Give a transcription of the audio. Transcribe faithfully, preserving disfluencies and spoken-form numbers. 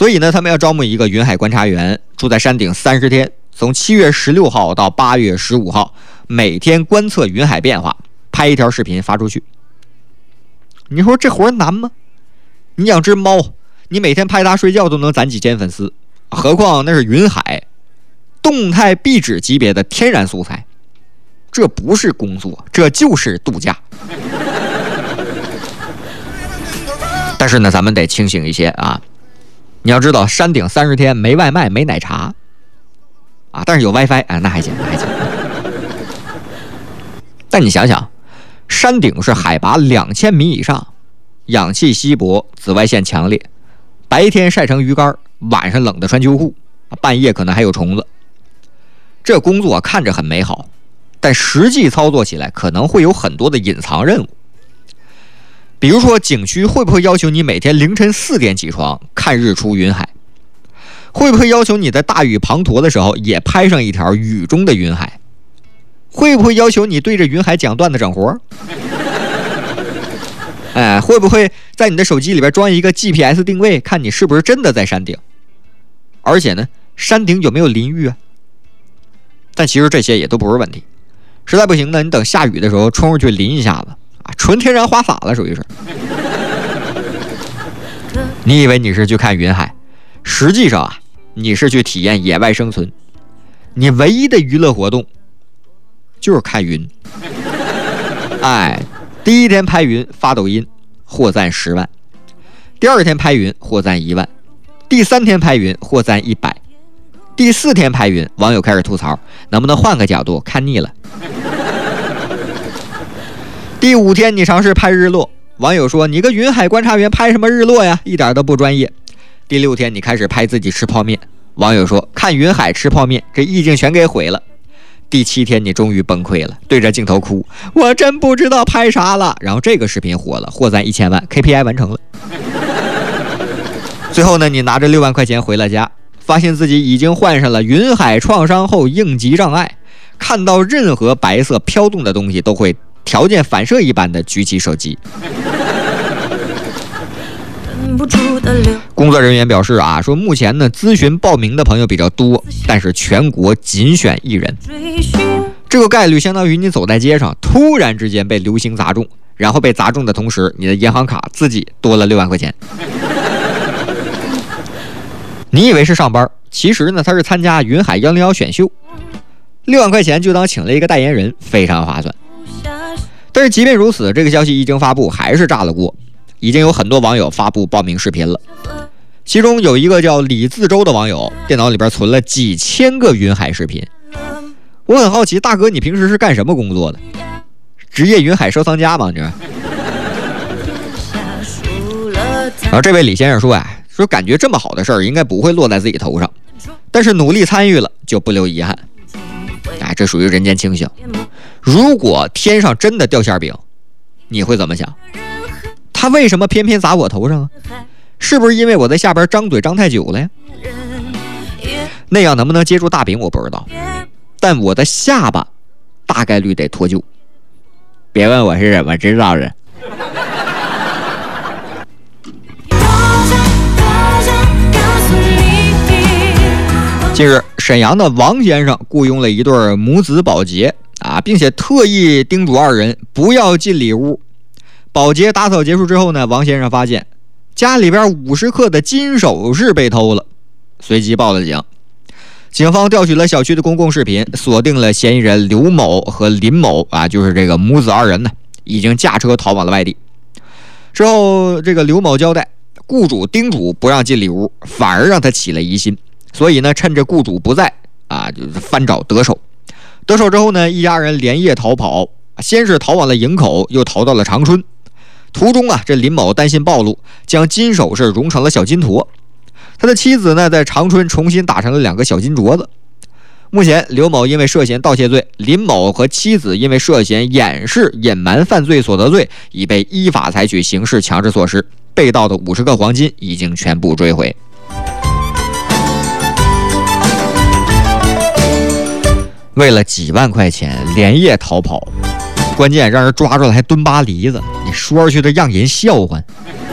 所以呢，他们要招募一个云海观察员，住在山顶三十天，从七月十六号到八月十五号，每天观测云海变化，拍一条视频发出去。你说这活难吗？你养只猫，你每天拍它睡觉都能攒几千粉丝，何况那是云海，动态壁纸级别的天然素材，这不是工作，这就是度假。但是呢，咱们得清醒一些啊！你要知道，山顶三十天没外卖，没奶茶啊，但是有 WiFi 啊，那还行，那还行。但你想想，山顶是海拔两千米以上，氧气稀薄，紫外线强烈，白天晒成鱼干，晚上冷的穿秋裤，半夜可能还有虫子。这工作看着很美好，但实际操作起来可能会有很多的隐藏任务。比如说，景区会不会要求你每天凌晨四点起床看日出云海？会不会要求你在大雨滂沱的时候也拍上一条雨中的云海？会不会要求你对着云海讲段子整活？哎，会不会在你的手机里边装一个 G P S 定位，看你是不是真的在山顶？而且呢，山顶有没有淋浴啊？但其实这些也都不是问题，实在不行呢，你等下雨的时候冲出去淋一下子啊，纯天然花洒了，属于是。你以为你是去看云海，实际上啊，你是去体验野外生存。你唯一的娱乐活动就是看云。哎，第一天拍云发抖音，获赞十万；第二天拍云获赞一万；第三天拍云获赞一百；第四天拍云，网友开始吐槽，能不能换个角度，看腻了。第五天你尝试拍日落，网友说你个云海观察员拍什么日落呀，一点都不专业。第六天你开始拍自己吃泡面，网友说看云海吃泡面，这意境全给毁了。第七天你终于崩溃了，对着镜头哭，我真不知道拍啥了。然后这个视频火了，获赞一千万 K P I 完成了。最后呢，你拿着六万块钱回了家，发现自己已经患上了云海创伤后应急障碍，看到任何白色飘动的东西都会条件反射一般的举起手机。工作人员表示啊，说目前呢咨询报名的朋友比较多，但是全国仅选一人。这个概率相当于你走在街上，突然之间被流星砸中，然后被砸中的同时，你的银行卡自己多了六万块钱。你以为是上班，其实呢他是参加云海一零一选秀，六万块钱就当请了一个代言人，非常划算。但是即便如此，这个消息一经发布还是炸了锅，已经有很多网友发布报名视频了。其中有一个叫李自周的网友，电脑里边存了几千个云海视频。我很好奇，大哥你平时是干什么工作的？职业云海收藏家吗？这。然后这位李先生说哎，说感觉这么好的事儿应该不会落在自己头上，但是努力参与了就不留遗憾。哎，这属于人间清醒。如果天上真的掉馅饼，你会怎么想？他为什么偏偏砸我头上啊？是不是因为我在下边张嘴张太久了呀？那样能不能接住大饼我不知道，但我的下巴大概率得脱臼。别问我是怎么知道的。近日，沈阳的王先生雇佣了一对母子保洁啊，并且特意叮嘱二人不要进里屋。保洁打扫结束之后呢，王先生发现家里边五十克的金首饰被偷了，随即报了警。警方调取了小区的公共视频，锁定了嫌疑人刘某和林某啊，就是这个母子二人呢，已经驾车逃往了外地。之后，这个刘某交代，雇主叮嘱不让进里屋，反而让他起了疑心，所以呢，趁着雇主不在啊，就翻找得手。得手之后呢，一家人连夜逃跑，先是逃往了营口，又逃到了长春。途中啊，这林某担心暴露，将金首饰熔成了小金坨。他的妻子呢，在长春重新打成了两个小金镯子。目前，刘某因为涉嫌盗窃罪，林某和妻子因为涉嫌掩饰、隐瞒犯罪所得罪，已被依法采取刑事强制措施。被盗的五十克黄金已经全部追回。为了几万块钱连夜逃跑，关键让人抓住了还蹲巴梨子，你说出去的让人笑话。